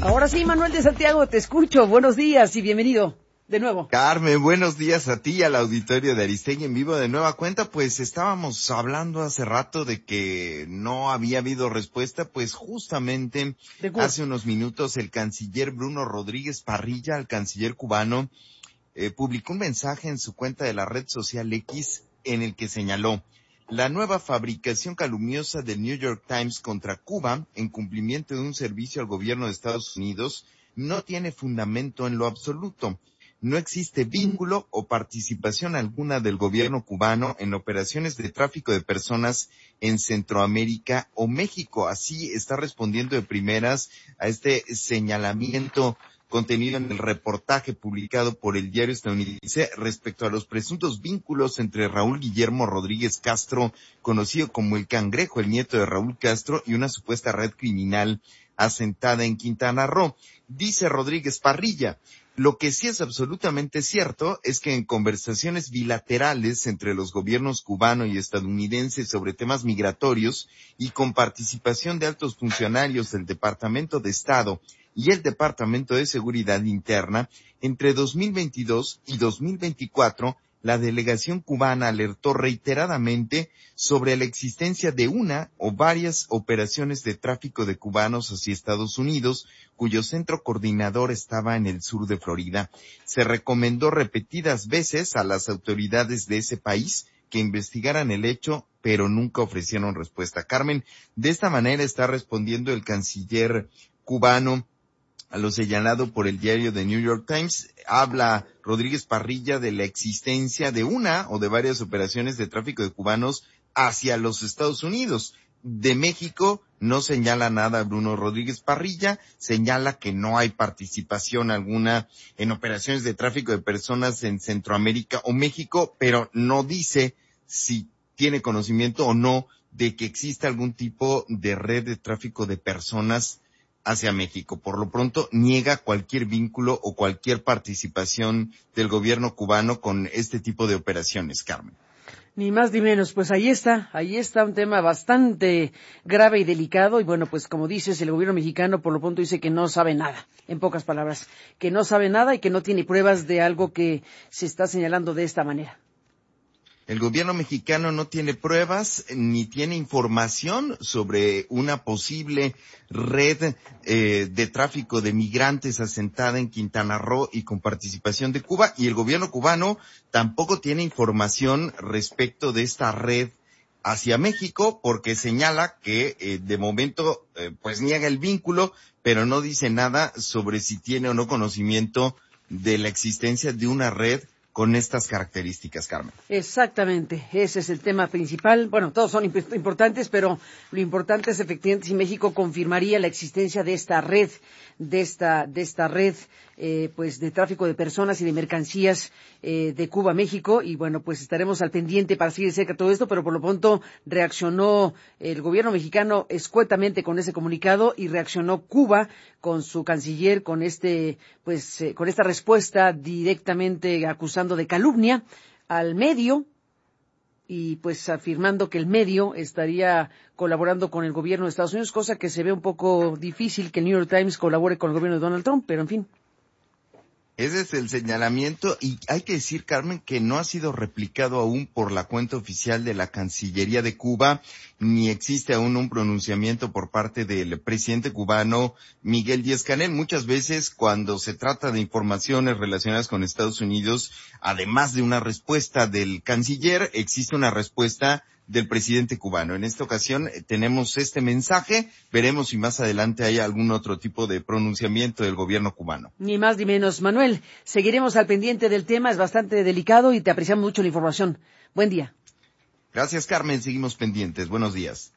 Ahora sí, Manuel de Santiago, te escucho. Buenos días y bienvenido de nuevo. Carmen, buenos días a ti y al auditorio de Aristegui en vivo de nueva cuenta. Pues estábamos hablando hace rato de que no había habido respuesta, pues justamente hace unos minutos el canciller Bruno Rodríguez Parrilla, el canciller cubano, publicó un mensaje en su cuenta de la red social X en el que señaló: la nueva fabricación calumniosa del New York Times contra Cuba, en cumplimiento de un servicio al gobierno de Estados Unidos, no tiene fundamento en lo absoluto. No existe vínculo o participación alguna del gobierno cubano en operaciones de tráfico de personas en Centroamérica o México. Así está respondiendo de primeras a este señalamiento contenido en el reportaje publicado por el diario estadounidense respecto a los presuntos vínculos entre Raúl Guillermo Rodríguez Castro, conocido como el Cangrejo, el nieto de Raúl Castro, y una supuesta red criminal asentada en Quintana Roo. Dice Rodríguez Parrilla: lo que sí es absolutamente cierto es que en conversaciones bilaterales entre los gobiernos cubano y estadounidense sobre temas migratorios y con participación de altos funcionarios del Departamento de Estado y el Departamento de Seguridad Interna, entre 2022 y 2024, la delegación cubana alertó reiteradamente sobre la existencia de una o varias operaciones de tráfico de cubanos hacia Estados Unidos, cuyo centro coordinador estaba en el sur de Florida. Se recomendó repetidas veces a las autoridades de ese país que investigaran el hecho, pero nunca ofrecieron respuesta. Carmen, de esta manera está respondiendo el canciller cubano a lo señalado por el diario The New York Times. Habla Rodríguez Parrilla de la existencia de una o de varias operaciones de tráfico de cubanos hacia los Estados Unidos. De México no señala nada Bruno Rodríguez Parrilla, señala que no hay participación alguna en operaciones de tráfico de personas en Centroamérica o México, pero no dice si tiene conocimiento o no de que exista algún tipo de red de tráfico de personas hacia México. Por lo pronto, niega cualquier vínculo o cualquier participación del gobierno cubano con este tipo de operaciones, Carmen. Ni más ni menos, pues ahí está un tema bastante grave y delicado, y bueno, pues como dices, el gobierno mexicano por lo pronto dice que no sabe nada, en pocas palabras, que no sabe nada y que no tiene pruebas de algo que se está señalando de esta manera. El gobierno mexicano no tiene pruebas ni tiene información sobre una posible red de tráfico de migrantes asentada en Quintana Roo y con participación de Cuba, y el gobierno cubano tampoco tiene información respecto de esta red hacia México, porque señala que de momento pues niega el vínculo, pero no dice nada sobre si tiene o no conocimiento de la existencia de una red con estas características, Carmen. Exactamente, ese es el tema principal. Bueno, todos son importantes, pero lo importante es efectivamente si México confirmaría la existencia de esta red, pues de tráfico de personas y de mercancías de Cuba a México, y bueno, pues estaremos al pendiente para seguir de cerca todo esto, pero por lo pronto reaccionó el gobierno mexicano escuetamente con ese comunicado y reaccionó Cuba con su canciller con con esta respuesta directamente acusando de calumnia al medio, y pues afirmando que el medio estaría colaborando con el gobierno de Estados Unidos, cosa que se ve un poco difícil que el New York Times colabore con el gobierno de Donald Trump, pero en fin. Ese es el señalamiento, y hay que decir, Carmen, que no ha sido replicado aún por la cuenta oficial de la Cancillería de Cuba, ni existe aún un pronunciamiento por parte del presidente cubano Miguel Díaz-Canel. Muchas veces cuando se trata de informaciones relacionadas con Estados Unidos, además de una respuesta del canciller, existe una respuesta del presidente cubano. En esta ocasión tenemos este mensaje, veremos si más adelante hay algún otro tipo de pronunciamiento del gobierno cubano. Ni más ni menos. Manuel, seguiremos al pendiente del tema, es bastante delicado y te apreciamos mucho la información. Buen día. Gracias, Carmen, seguimos pendientes. Buenos días.